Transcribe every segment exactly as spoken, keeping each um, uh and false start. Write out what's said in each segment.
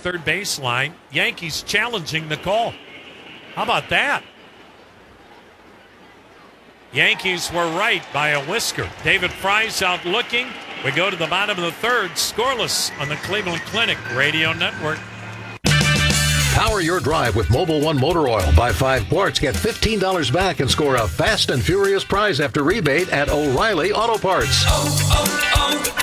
third baseline. Yankees challenging the call. How about that? Yankees were right by a whisker. David Fry's out looking. We go to the bottom of the third, scoreless on the Cleveland Clinic Radio Network. Power your drive with Mobil one Motor Oil. Buy five quarts, get fifteen dollars back, and score a fast and furious prize after rebate at O'Reilly Auto Parts. Oh,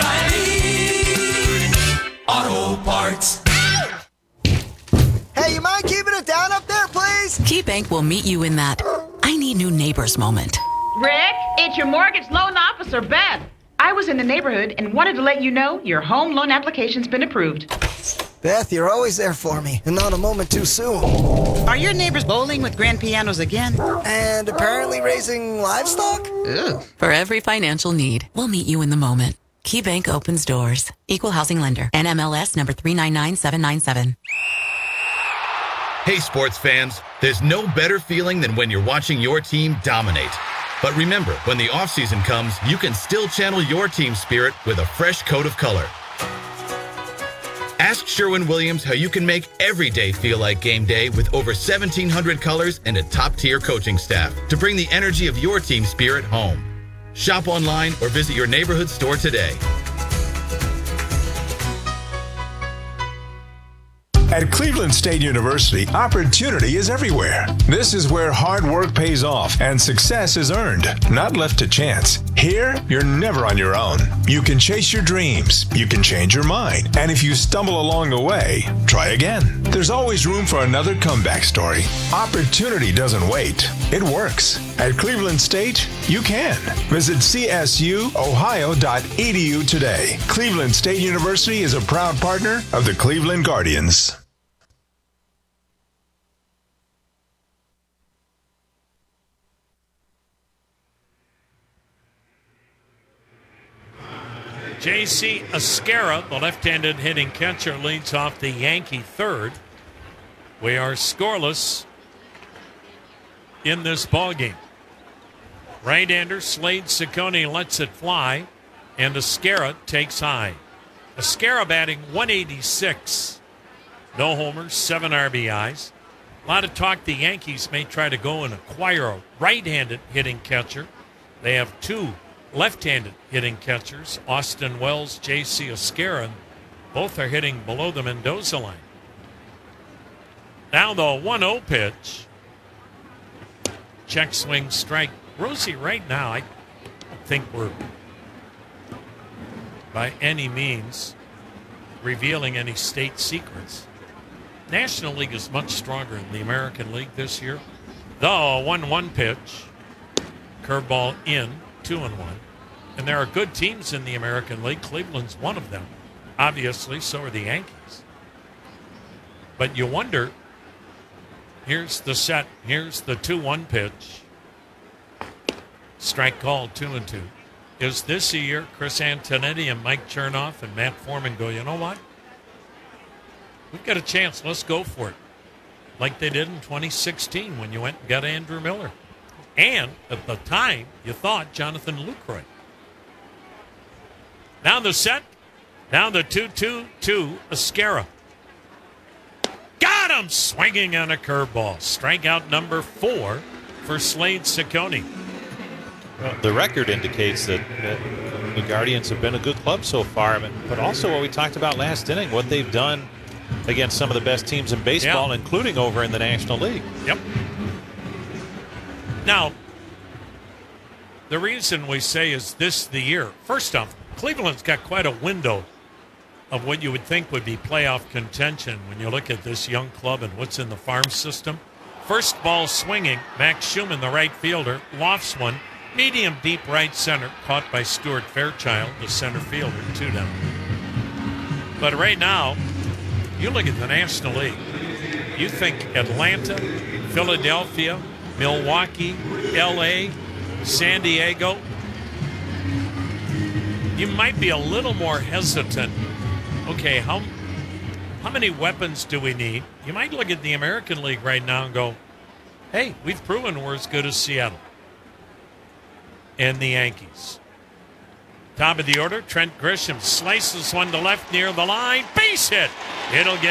oh, oh, O'Reilly Auto Parts. Hey, you mind keeping it down up there, please? KeyBank will meet you in that I need new neighbors moment. Rick, it's your mortgage loan officer, Beth. I was in the neighborhood and wanted to let you know your home loan application's been approved. Beth, you're always there for me, and not a moment too soon. Are your neighbors bowling with grand pianos again? And apparently raising livestock? Ew. For every financial need, we'll meet you in the moment. KeyBank opens doors. Equal housing lender. N M L S number three nine nine seven nine seven. Hey, sports fans, there's no better feeling than when you're watching your team dominate. But remember, when the offseason comes, you can still channel your team spirit with a fresh coat of color. Ask Sherwin-Williams how you can make every day feel like game day with over seventeen hundred colors and a top-tier coaching staff to bring the energy of your team spirit home. Shop online or visit your neighborhood store today. At Cleveland State University, opportunity is everywhere. This is where hard work pays off and success is earned, not left to chance. Here, you're never on your own. You can chase your dreams, you can change your mind, and if you stumble along the way, try again. There's always room for another comeback story. Opportunity doesn't wait, it works. At Cleveland State, you can. Visit c s u ohio dot e d u today. Cleveland State University is a proud partner of the Cleveland Guardians. J C Esquera, the left-handed hitting catcher, leads off the Yankee third. We are scoreless in this ballgame. Right-hander Slade Ciccone lets it fly, and Esquera takes high. Esquera batting one eighty-six. No homers, seven R B Is. A lot of talk the Yankees may try to go and acquire a right-handed hitting catcher. They have two left-handed hitting catchers, Austin Wells, J C Esquera. Both are hitting below the Mendoza line. Now the one oh pitch. Check swing strike. Rosie, right now, I don't think we're by any means revealing any state secrets. National League is much stronger than the American League this year. The one one pitch. Curveball in, two and one. And there are good teams in the American League. Cleveland's one of them. Obviously, so are the Yankees. But you wonder, here's the set. Here's the two one pitch. Strike called, two and two. Is this a year Chris Antonetti and Mike Chernoff and Matt Foreman go, you know what? We've got a chance. Let's go for it. Like they did in twenty sixteen when you went and got Andrew Miller. And at the time, you thought Jonathan Lucroy. Now the set. Now the two two two, Esquera. Got him! Swinging on a curveball. Strikeout number four for Slade Ciccone. Well, the record indicates that, that the Guardians have been a good club so far, but also what we talked about last inning, what they've done against some of the best teams in baseball, yep, including over in the National League. Yep. Now, the reason we say is this the year. First off, Cleveland's got quite a window of what you would think would be playoff contention when you look at this young club and what's in the farm system. First ball swinging, Max Schumann, the right fielder, lofts one. Medium deep right center, caught by Stuart Fairchild, the center fielder, two down. But right now, you look at the National League. You think Atlanta, Philadelphia, Milwaukee, L A, San Diego. You might be a little more hesitant. Okay, how, how many weapons do we need? You might look at the American League right now and go, hey, we've proven we're as good as Seattle and the Yankees. Top of the order, Trent Grisham slices one to left near the line. Base hit. It'll get